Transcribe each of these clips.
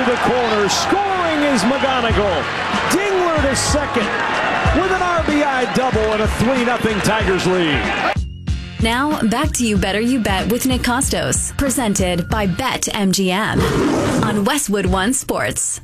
the corner. Scoring is McGonigal. Dingler to second with an RBI double and a 3-0 Tigers lead. Now, back to You Better You Bet with Nick Costos. Presented by BetMGM on Westwood One Sports.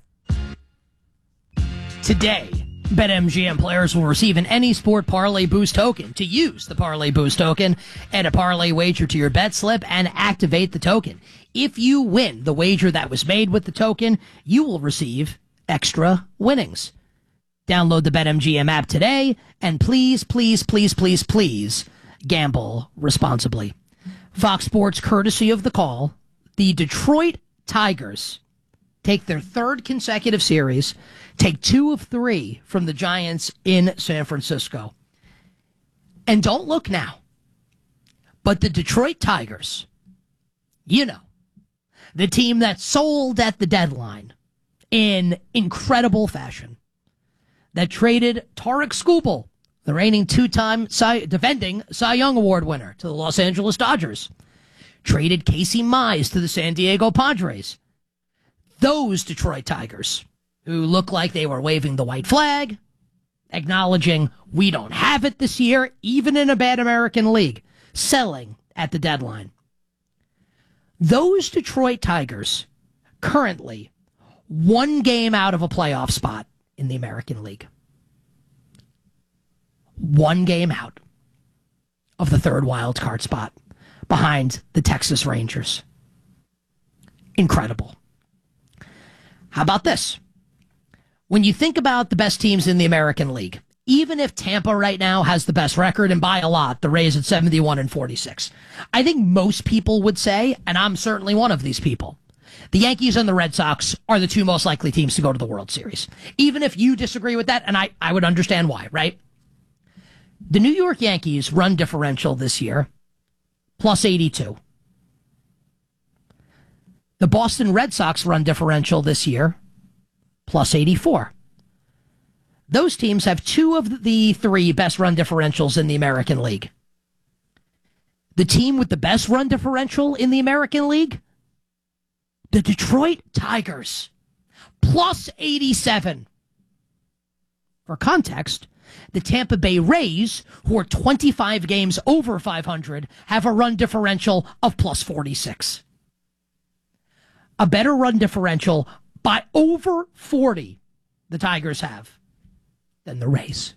Today, BetMGM players will receive an Any Sport Parlay Boost token. To use the Parlay Boost token, add a parlay wager to your bet slip and activate the token. If you win the wager that was made with the token, you will receive extra winnings. Download the BetMGM app today, and please, please, please, please, please gamble responsibly. Fox Sports courtesy of The Call. The Detroit Tigers take their third consecutive series, take 2 of 3 from the Giants in San Francisco. And don't look now, but the Detroit Tigers, you know, the team that sold at the deadline in incredible fashion, that traded Tarek Skubal, the reigning 2-time defending Cy Young Award winner, to the Los Angeles Dodgers, traded Casey Mize to the San Diego Padres. Those Detroit Tigers, who look like they were waving the white flag, acknowledging we don't have it this year, even in a bad American league, selling at the deadline. Those Detroit Tigers currently 1 game out of a playoff spot in the American League. 1 game out of the third wild card spot behind the Texas Rangers. Incredible. How about this? When you think about the best teams in the American League, even if Tampa right now has the best record, and by a lot, the Rays at 71-46, I think most people would say, and I'm certainly one of these people, the Yankees and the Red Sox are the 2 most likely teams to go to the World Series. Even if you disagree with that, and I would understand why, right? The New York Yankees run differential this year, plus 82. The Boston Red Sox run differential this year, plus 84. Those teams have 2 of the 3 best run differentials in the American League. The team with the best run differential in the American League, the Detroit Tigers, plus 87. For context, the Tampa Bay Rays, who are 25 games over 500, have a run differential of plus 46. A better run differential by over 40 the Tigers have than the Rays.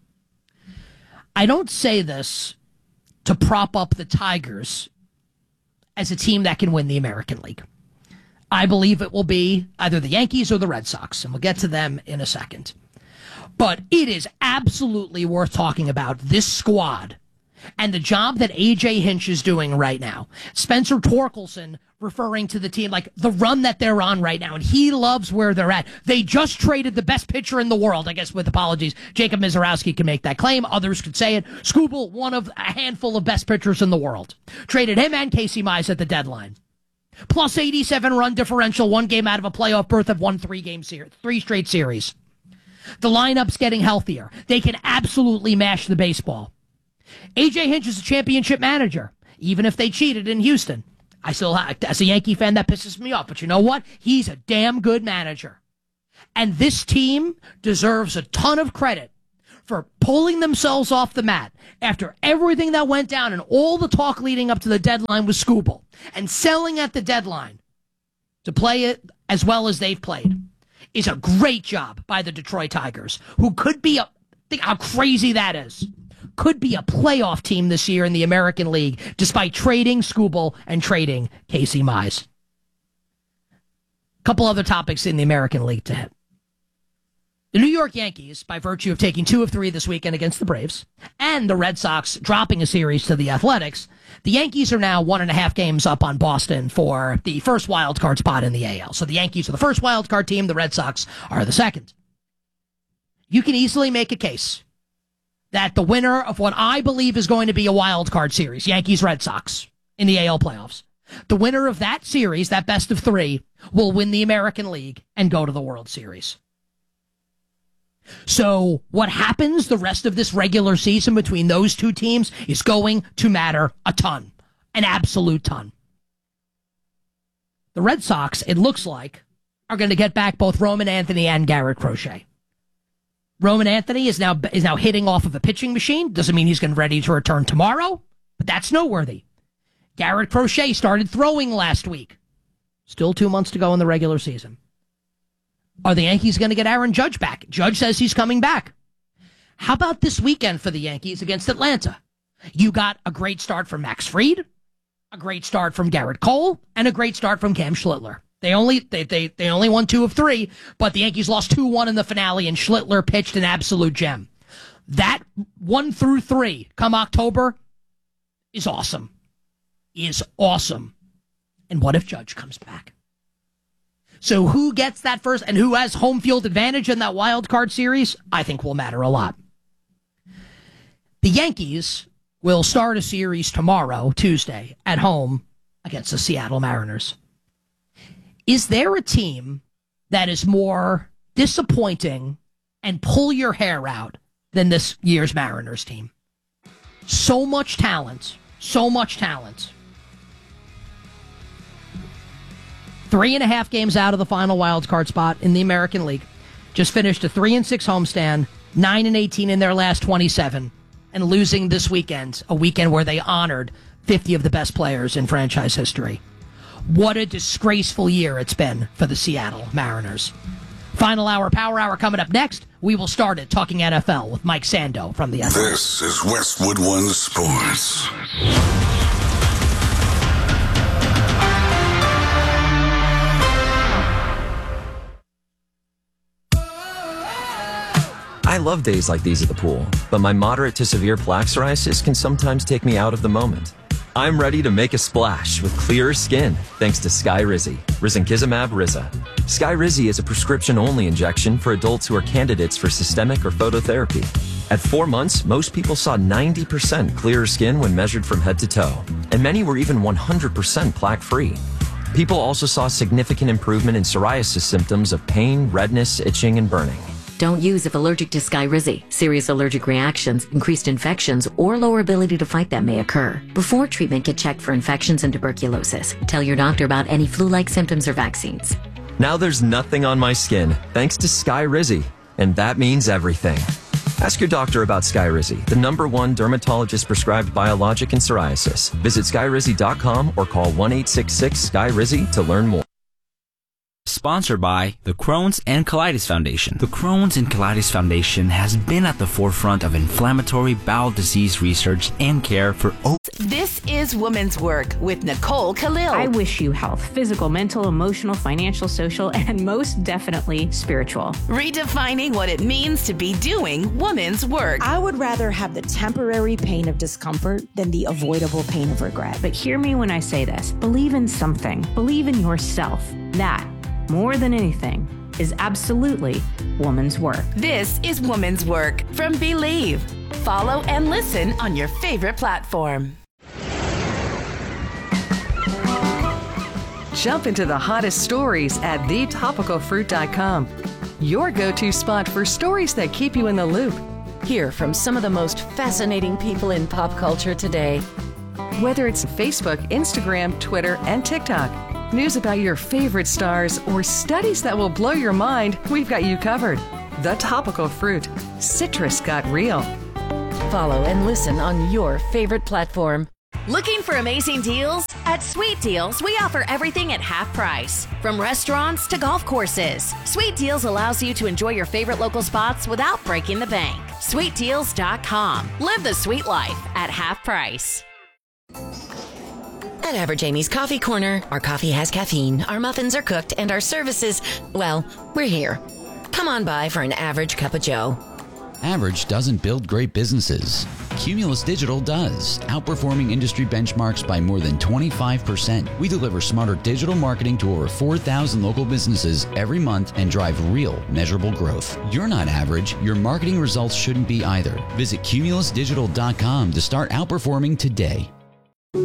I don't say this to prop up the Tigers as a team that can win the American League. I believe it will be either the Yankees or the Red Sox, and we'll get to them in a second. But it is absolutely worth talking about this squad and the job that A.J. Hinch is doing right now. Spencer Torkelson referring to the team like the run that they're on right now, and he loves where they're at. They just traded the best pitcher in the world, I guess with apologies. Jacob Mizorowski can make that claim. Others could say it. Skubal, one of a handful of best pitchers in the world. Traded him and Casey Mize at the deadline. Plus 87 run differential, 1 game out of a playoff berth, have won 3 straight series. The lineup's getting healthier. They can absolutely mash the baseball. A.J. Hinch is a championship manager, even if they cheated in Houston. I still have, as a Yankee fan, that pisses me off. But you know what? He's a damn good manager. And this team deserves a ton of credit for pulling themselves off the mat after everything that went down and all the talk leading up to the deadline with Skubal and selling at the deadline to play it as well as they've played is a great job by the Detroit Tigers, who could be think how crazy that is. Could be a playoff team this year in the American League, despite trading Skubal and trading Casey Mize. Couple other topics in the American League to hit. The New York Yankees, by virtue of taking 2 of 3 this weekend against the Braves, and the Red Sox dropping a series to the Athletics, the Yankees are now 1.5 games up on Boston for the first wild card spot in the AL. So the Yankees are the first wild card team, the Red Sox are the second. You can easily make a case that the winner of what I believe is going to be a wild card series, Yankees-Red Sox, in the AL playoffs, the winner of that series, that best of 3, will win the American League and go to the World Series. So what happens the rest of this regular season between those 2 teams is going to matter a ton, an absolute ton. The Red Sox, it looks like, are going to get back both Roman Anthony and Garrett Crochet. Roman Anthony is now hitting off of a pitching machine. Doesn't mean he's ready to return tomorrow, but that's noteworthy. Garrett Crochet started throwing last week. Still 2 months to go in the regular season. Are the Yankees going to get Aaron Judge back? Judge says he's coming back. How about this weekend for the Yankees against Atlanta? You got a great start from Max Fried, a great start from Garrett Cole, and a great start from Cam Schlittler. They only won 2 of 3, but the Yankees lost 2-1 in the finale, and Schlittler pitched an absolute gem. That 1 through 3 come October is awesome. And what if Judge comes back? So who gets that first and who has home field advantage in that wild card series, I think will matter a lot. The Yankees will start a series tomorrow, Tuesday, at home against the Seattle Mariners. Is there a team that is more disappointing and pull your hair out than this year's Mariners team? So much talent. 3.5 games out of the final wild card spot in the American League. Just finished a 3-6 homestand, 9-18 in their last 27, and losing this weekend, a weekend where they honored 50 of the best players in franchise history. What a disgraceful year it's been for the Seattle Mariners. Final hour, Power Hour coming up next. We will start it talking NFL with Mike Sando from the NFL. This is Westwood One Sports. I love days like these at the pool, but my moderate to severe plaque psoriasis can sometimes take me out of the moment. I'm ready to make a splash with clearer skin thanks to Skyrizi, risankizumab Riza. Skyrizi is a prescription-only injection for adults who are candidates for systemic or phototherapy. At 4 months, most people saw 90% clearer skin when measured from head to toe, and many were even 100% plaque-free. People also saw significant improvement in psoriasis symptoms of pain, redness, itching, and burning. Don't use if allergic to Skyrizi. Serious allergic reactions, increased infections, or lower ability to fight them may occur. Before treatment, get checked for infections and tuberculosis. Tell your doctor about any flu-like symptoms or vaccines. Now there's nothing on my skin thanks to Skyrizi, and that means everything. Ask your doctor about Skyrizi, the #1 dermatologist-prescribed biologic in psoriasis. Visit Skyrizi.com or call 1-866-SKYRIZI to learn more. Sponsored by the Crohn's and Colitis Foundation. The Crohn's and Colitis Foundation has been at the forefront of inflammatory bowel disease research and care for over. This is Women's Work with Nicole Khalil. I wish you health, physical, mental, emotional, financial, social, and most definitely spiritual. Redefining what it means to be doing women's work. I would rather have the temporary pain of discomfort than the avoidable pain of regret. But hear me when I say this. Believe in something. Believe in yourself. That, more than anything, is absolutely woman's work. This is Woman's Work from Believe. Follow and listen on your favorite platform. Jump into the hottest stories at thetopicalfruit.com. Your go-to spot for stories that keep you in the loop. Hear from some of the most fascinating people in pop culture today. Whether it's Facebook, Instagram, Twitter, and TikTok, news about your favorite stars, or studies that will blow your mind, we've got you covered. The Topical Fruit. Citrus got real. Follow and listen on your favorite platform. Looking for amazing deals? At Sweet Deals, we offer everything at half price. From restaurants to golf courses. Sweet Deals allows you to enjoy your favorite local spots without breaking the bank. SweetDeals.com. Live the sweet life at half price. At Average Amy's Coffee Corner, our coffee has caffeine, our muffins are cooked, and our services, well, we're here. Come on by for an average cup of joe. Average doesn't build great businesses. Cumulus Digital does, outperforming industry benchmarks by more than 25%. We deliver smarter digital marketing to over 4,000 local businesses every month and drive real, measurable growth. You're not average. Your marketing results shouldn't be either. Visit cumulusdigital.com to start outperforming today.